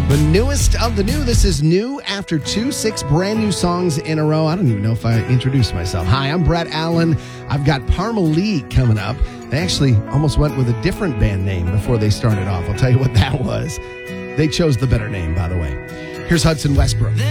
The newest of the new. This is new after 6 brand new songs in a row. I don't even know if I introduced myself. Hi, I'm Brett Allen. I've got Parma Lee coming up. They actually almost went with a different band name before they started off. I'll tell you what that was. They chose the better name, by the way. Here's Hudson Westbrook.